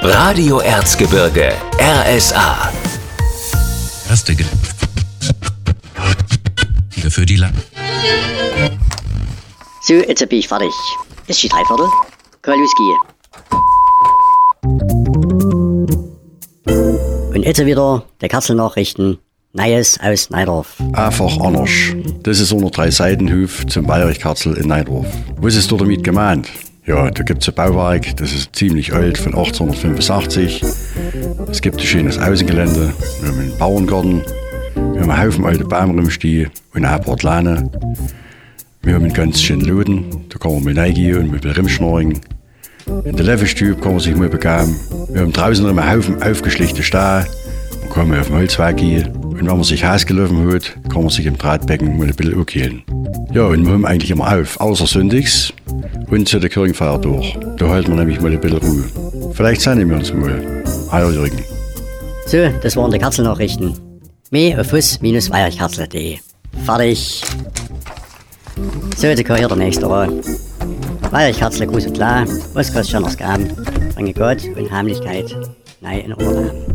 Radio Erzgebirge, RSA. Erste für die Lang. So, jetzt bin ich fertig. Ist die Dreiviertel? Kann losgehen. Und jetzt wieder der Katzelnachrichten. Neues aus Neidorf. Einfach anders. Das ist unter 3 Seitenhof zum Bayerich-Katzel in Neidorf. Was ist dort damit gemeint? Ja, da gibt es ein Bauwerk, das ist ziemlich alt, von 1885. Es gibt ein schönes Außengelände, wir haben einen Bauerngarten, wir haben einen Haufen alte Bäume rumstehen und ein paar Lähne. Wir haben einen ganz schönen Laden, da kann man mit reingehen und mit rumschnorren. In der Leffestube kann man sich mal begaben. Wir haben draußen einen Haufen aufgeschlichte Steine, man kann mal auf den Holzweg gehen. Und wenn man sich Haus gelaufen hat, kann man sich im Drahtbecken mal ein bisschen umkehren. Ja, und wir haben eigentlich immer auf, außer sonntags und zu der Kirchenfeier durch. Da halten wir nämlich mal ein bisschen Ruhe. Vielleicht sehen wir uns mal. Hallo Jürgen. So, das waren die Katzelnachrichten. Mehr auf fuss-weierichkatzel.de. Fertig. So, jetzt kann hier der nächste ran. Weierichkatzel, groß und klar. Was kann es schon noch geben? Bringe Gott und Heimlichkeit nein in Urlaub.